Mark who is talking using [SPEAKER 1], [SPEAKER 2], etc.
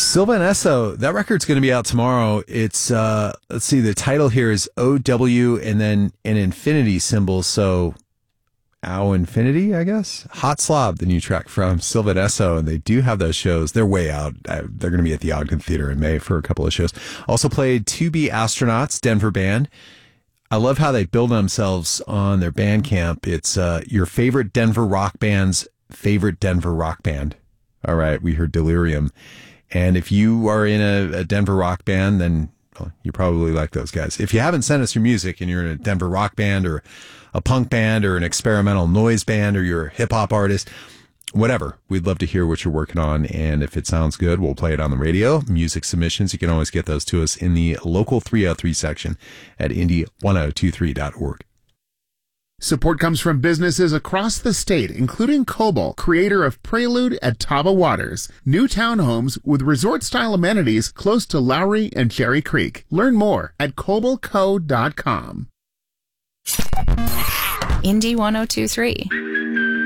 [SPEAKER 1] Silva and Esso, that record's going to be out tomorrow. It's, let's see, the title here is OW and then an infinity symbol. So, Ow Infinity, I guess. Hot Slob, the new track from Silva and Esso, and they do have those shows. They're way out. They're going to be at the Ogden Theater in May for a couple of shows. Also played To Be Astronauts, Denver band. I love how they build themselves on their Bandcamp. It's your favorite Denver rock band's favorite Denver rock band. All right, we heard Delirium. And if you are in a Denver rock band, then you probably like those guys. If you haven't sent us your music and you're in a Denver rock band or a punk band or an experimental noise band or you're a hip-hop artist, whatever, we'd love to hear what you're working on. And if it sounds good, we'll play it on the radio. Music submissions, you can always get those to us in the local 303 section at indie1023.org.
[SPEAKER 2] Support comes from businesses across the state, including Coble, creator of Prelude at Taba Waters, new townhomes with resort-style amenities close to Lowry and Cherry Creek. Learn more at cobleco.com.
[SPEAKER 3] Indie 1023.